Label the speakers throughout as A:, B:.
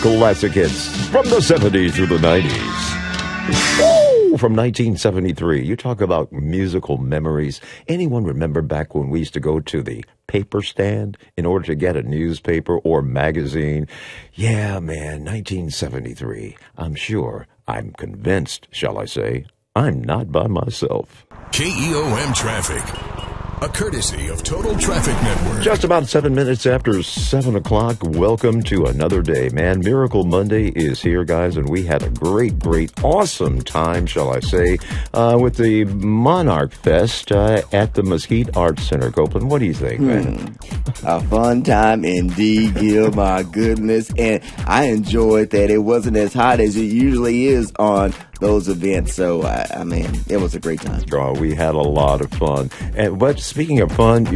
A: classic hits from the 70s through the 90s. Woo! From 1973. You talk about musical memories. Anyone remember back when we used to go to the paper stand in order to get a newspaper or magazine? Yeah, man, 1973. I'm convinced, shall I say, I'm not by myself.
B: KEOM Traffic, a courtesy of Total Traffic Network.
A: Just about 7 minutes after 7 o'clock. Welcome to another day, man. Miracle Monday is here, guys, and we had a great, awesome time, shall I say, with the Monarch Fest at the Mesquite Arts Center. Copeland, what do you think, man?
C: A fun time indeed, Gil, my goodness. And I enjoyed that it wasn't as hot as it usually is on those events. So, I mean, it was a great time.
A: Oh, we had a lot of fun. But speaking of fun,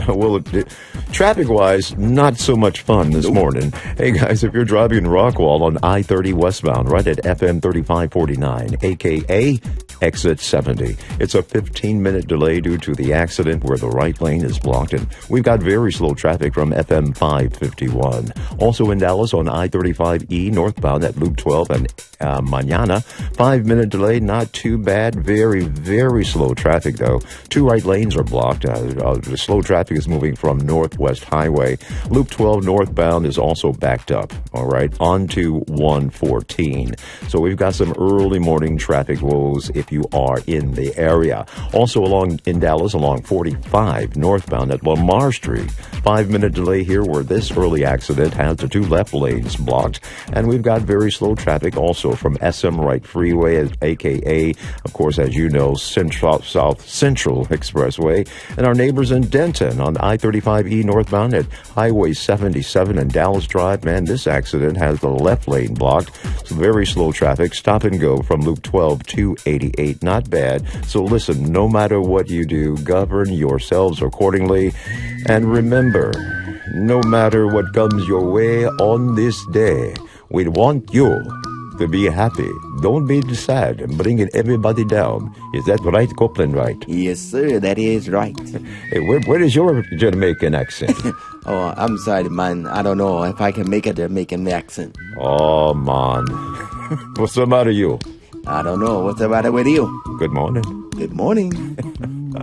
A: traffic-wise, not so much fun this morning. Hey, guys, if you're driving in Rockwall on I-30 westbound, right at FM 3549, a.k.a. Exit 70, it's a 15-minute delay due to the accident where the right lane is blocked, and we've got very slow traffic from FM 551. Also in Dallas on I-35E northbound at Loop 12 and Mañana, 5-minute delay, not too bad. Very slow traffic, though. 2 right lanes are blocked. The slow traffic is moving from Northwest Highway. Loop 12 northbound is also backed up, all right, onto 114. So we've got some early morning traffic woes if you are in the area. Also in Dallas, along 45 northbound at Lamar Street. 5-minute delay here where this early accident has the 2 left lanes blocked. And we've got very slow traffic also from SM Wright Freeway, a.k.a., of course, as you know, South Central Expressway. And our neighbors in Denton on I-35E northbound at Highway 77 and Dallas Drive. Man, this accident has the left lane blocked. So very slow traffic. Stop and go from Loop 12 to 88. Not bad. So listen, no matter what you do, govern yourselves accordingly. And remember, no matter what comes your way on this day, we want you to be happy. Don't be sad and bringing everybody down. Is that right, Copeland, right?
C: Yes, sir, that is right.
A: Hey, where is your Jamaican accent?
C: Oh, I'm sorry, man. I don't know if I can make a Jamaican accent.
A: Oh, man. What's the matter with you?
C: I don't know. What's the matter with you?
A: Good morning.
C: Good morning.